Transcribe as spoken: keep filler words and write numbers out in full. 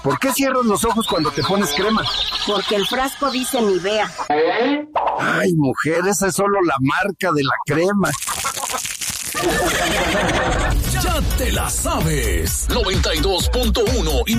¿Por qué cierras los ojos cuando te pones crema? Porque el frasco dice Nivea. Ay, mujer, esa es solo la marca de la crema. Ya te la sabes. noventa y dos punto uno y